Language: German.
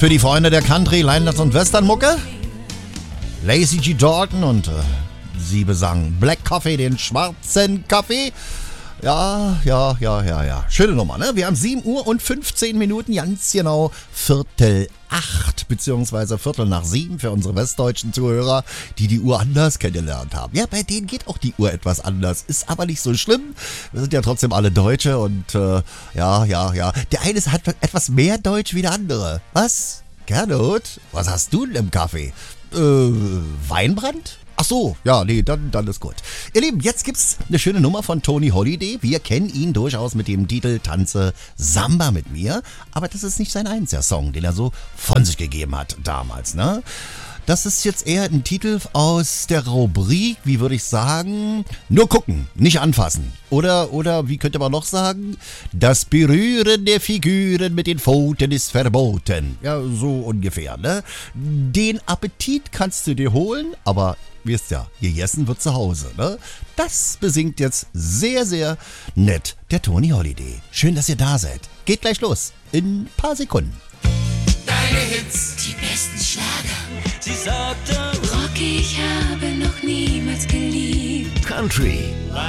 Für die Freunde der Country, Linelands und Westernmucke. Lacey G. Dalton und sie besang Black Coffee, den schwarzen Kaffee. Ja. Schöne Nummer, ne? Wir haben 7 Uhr und 15 Minuten, ganz genau 7:45, beziehungsweise 7:15 für unsere westdeutschen Zuhörer, die die Uhr anders kennengelernt haben. Ja, bei denen geht auch die Uhr etwas anders, ist aber nicht so schlimm. Wir sind ja trotzdem alle Deutsche und ja. Der eine hat etwas mehr Deutsch wie der andere. Was? Gernot, was hast du denn im Kaffee? Weinbrand? Ach so, ja, nee, dann ist gut. Ihr Lieben, jetzt gibt's eine schöne Nummer von Tony Holiday. Wir kennen ihn durchaus mit dem Titel Tanze Samba mit mir. Aber das ist nicht sein einziger Song, den er so von sich gegeben hat damals, ne? Das ist jetzt eher ein Titel aus der Rubrik, wie würde ich sagen, nur gucken, nicht anfassen. Oder wie könnte man noch sagen? Das Berühren der Figuren mit den Pfoten ist verboten. Ja, so ungefähr, ne? Den Appetit kannst du dir holen, aber wisst ja, gegessen wird zu Hause, ne? Das besingt jetzt sehr, sehr nett der Tony Holiday. Schön, dass ihr da seid. Geht gleich los. In ein paar Sekunden. Deine Hits, die besten Schlager. Sie sagte, Rocky, ich habe noch niemals geliebt. Country.